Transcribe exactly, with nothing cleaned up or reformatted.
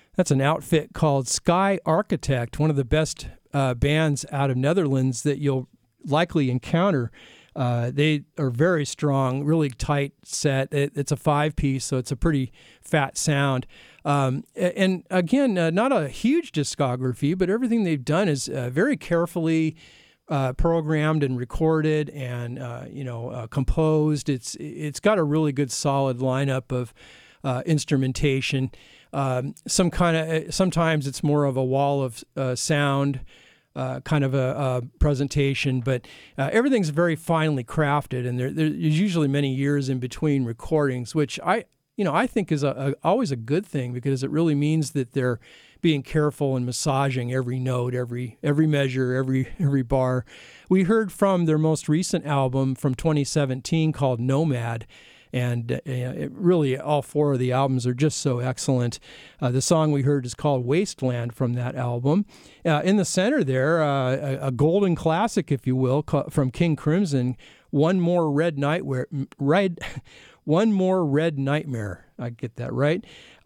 That's an outfit called Sky Architect, one of the best uh, bands out of Netherlands that you'll likely encounter. Uh, they are very strong, really tight set. It, it's a five-piece, so it's a pretty fat sound. Um, and again, uh, not a huge discography, but everything they've done is uh, very carefully uh, programmed and recorded and uh, you know uh, composed. It's it's got a really good, solid lineup of uh, instrumentation. Um, some kind of sometimes it's more of a wall of uh, sound. Uh, kind of a, a presentation, but uh, everything's very finely crafted, and there, there's usually many years in between recordings, which I, you know, I think is a, a, always a good thing because it really means that they're being careful and massaging every note, every every measure, every every bar. We heard from their most recent album from twenty seventeen called Nomad. And uh, it really, all four of the albums are just so excellent. Uh, the song we heard is called Wasteland from that album. Uh, in the center there, uh, a, a golden classic, if you will, from King Crimson, One More Red Nightmare. Red, One More Red Nightmare. I get that right.